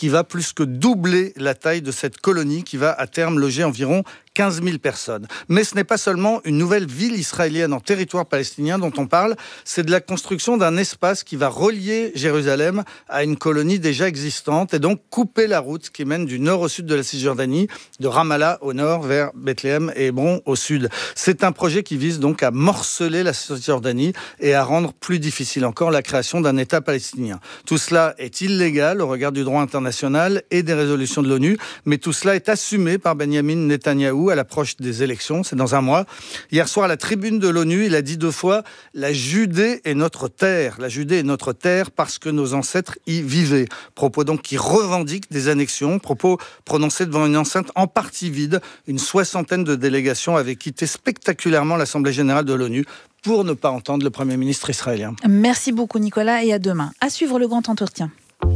qui va plus que doubler la taille de cette colonie qui va à terme loger environ 15 000 personnes. Mais ce n'est pas seulement une nouvelle ville israélienne en territoire palestinien dont on parle, c'est de la construction d'un espace qui va relier Jérusalem à une colonie déjà existante et donc couper la route qui mène du nord au sud de la Cisjordanie, de Ramallah au nord vers Bethléem et Hébron au sud. C'est un projet qui vise donc à morceler la Cisjordanie et à rendre plus difficile encore la création d'un État palestinien. Tout cela est illégal au regard du droit international et des résolutions de l'ONU, mais tout cela est assumé par Benjamin Netanyahou à l'approche des élections, c'est dans un mois. Hier soir, à la tribune de l'ONU, il a dit 2 fois « La Judée est notre terre ». La Judée est notre terre parce que nos ancêtres y vivaient. Propos donc qui revendiquent des annexions, propos prononcés devant une enceinte en partie vide. Une 60aine de délégations avaient quitté spectaculairement l'Assemblée générale de l'ONU pour ne pas entendre le Premier ministre israélien. Merci beaucoup Nicolas et à demain. À suivre le grand entretien.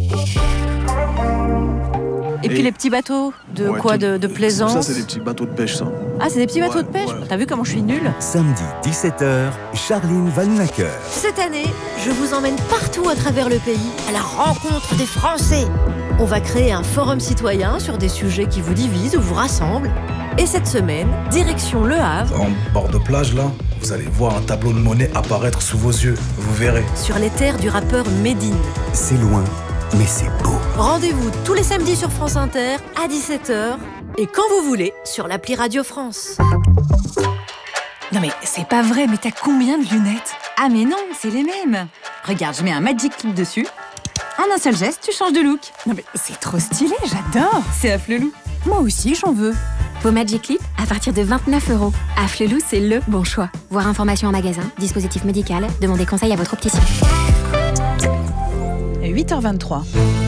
Et puis les petits bateaux de plaisance. Ça, c'est des petits bateaux de pêche, ça. Ah, c'est des petits bateaux de pêche. T'as vu comment je suis nulle? Samedi 17h, Charline Vanhoenacker. Cette année, je vous emmène partout à travers le pays à la rencontre des Français. On va créer un forum citoyen sur des sujets qui vous divisent ou vous rassemblent. Et cette semaine, direction Le Havre. En bord de plage, là, vous allez voir un tableau de monnaie apparaître sous vos yeux. Vous verrez. Sur les terres du rappeur Médine. C'est loin, mais c'est beau. Rendez-vous tous les samedis sur France Inter à 17h et quand vous voulez sur l'appli Radio France. Non mais c'est pas vrai, mais t'as combien de lunettes? Ah mais non, c'est les mêmes. Regarde, je mets un Magic Clip dessus. En un seul geste, tu changes de look. Non mais c'est trop stylé, j'adore. C'est Afflelou. Moi aussi, j'en veux. Vos Magic Clip à partir de 29 €. Afflelou, c'est le bon choix. Voir information en magasin, dispositif médical, demandez conseil à votre opticien. 8h23.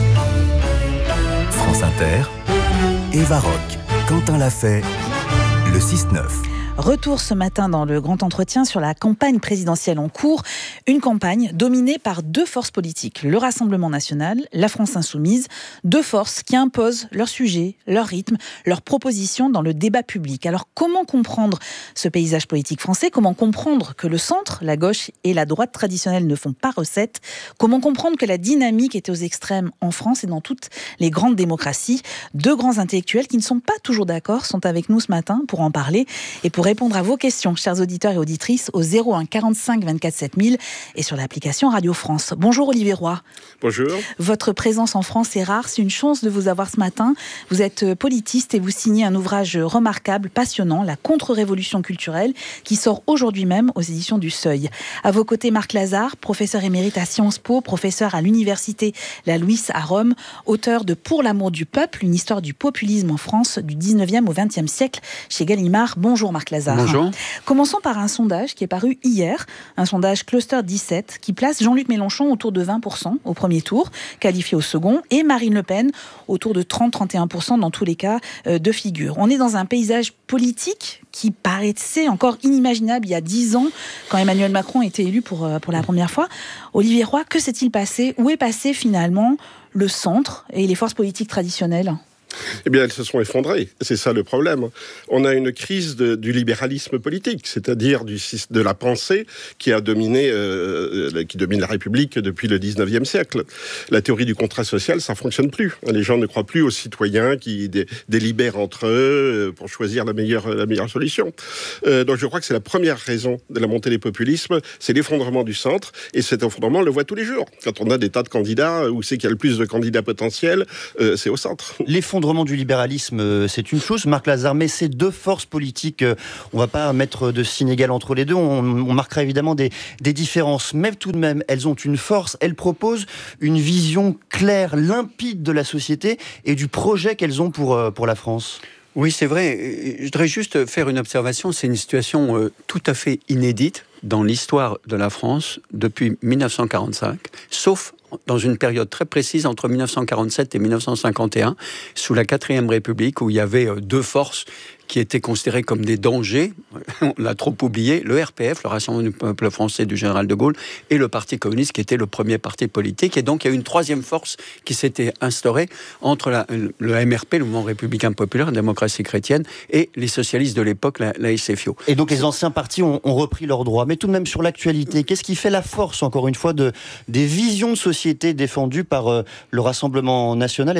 France Inter, Eva Rock, Quentin Lafay, le 6-9. Retour ce matin dans le grand entretien sur la campagne présidentielle en cours. Une campagne dominée par 2 forces politiques. Le Rassemblement national, la France insoumise. 2 forces qui imposent leurs sujets, leur rythme, leurs propositions dans le débat public. Alors comment comprendre ce paysage politique français? Comment comprendre que le centre, la gauche et la droite traditionnelle ne font pas recette? Comment comprendre que la dynamique était aux extrêmes en France et dans toutes les grandes démocraties? 2 grands intellectuels qui ne sont pas toujours d'accord sont avec nous ce matin pour en parler et pour répondre à vos questions, chers auditeurs et auditrices, au 01 45 24 7000 et sur l'application Radio France. Bonjour Olivier Roy. Bonjour. Votre présence en France est rare, c'est une chance de vous avoir ce matin. Vous êtes politiste et vous signez un ouvrage remarquable, passionnant, La contre-révolution culturelle, qui sort aujourd'hui même aux éditions du Seuil. À vos côtés, Marc Lazare, professeur émérite à Sciences Po, professeur à l'université La Louis à Rome, auteur de Pour l'amour du peuple, une histoire du populisme en France du 19e au 20e siècle chez Gallimard. Bonjour Marc Lazare. Bonjour. Commençons par un sondage qui est paru hier, un sondage Cluster 17, qui place Jean-Luc Mélenchon autour de 20% au premier tour, qualifié au second, et Marine Le Pen autour de 30-31% dans tous les cas de figure. On est dans un paysage politique qui paraissait encore inimaginable il y a 10 ans, quand Emmanuel Macron était élu pour la première fois. Olivier Roy, que s'est-il passé? Où est passé finalement le centre et les forces politiques traditionnelles? Eh bien, elles se sont effondrées. C'est ça le problème. On a une crise du libéralisme politique, c'est-à-dire de la pensée qui domine la République depuis le 19e siècle. La théorie du contrat social, ça ne fonctionne plus. Les gens ne croient plus aux citoyens qui délibèrent entre eux pour choisir la meilleure solution. Donc je crois que c'est la première raison de la montée des populismes, c'est l'effondrement du centre. Et cet effondrement, on le voit tous les jours. Quand on a des tas de candidats, où c'est qu'il y a le plus de candidats potentiels, c'est au centre. L'effondrement du libéralisme, c'est une chose, Marc Lazare, mais ces 2 forces politiques, on ne va pas mettre de signe égal entre les deux, on marquera évidemment des différences, mais tout de même, elles ont une force, elles proposent une vision claire, limpide de la société et du projet qu'elles ont pour la France. Oui, c'est vrai. Je voudrais juste faire une observation. C'est une situation tout à fait inédite dans l'histoire de la France depuis 1945, sauf dans une période très précise entre 1947 et 1951, sous la 4e République, où il y avait 2 forces qui étaient considérés comme des dangers, on l'a trop oublié, le RPF, le Rassemblement du peuple français du général de Gaulle, et le Parti communiste, qui était le premier parti politique. Et donc, il y a eu une 3e force qui s'était instaurée entre le MRP, le Mouvement républicain populaire, la démocratie chrétienne, et les socialistes de l'époque, la SFIO. Et donc, les anciens partis ont repris leurs droits. Mais tout de même, sur l'actualité, qu'est-ce qui fait la force, encore une fois, des visions de société défendues par le Rassemblement national ?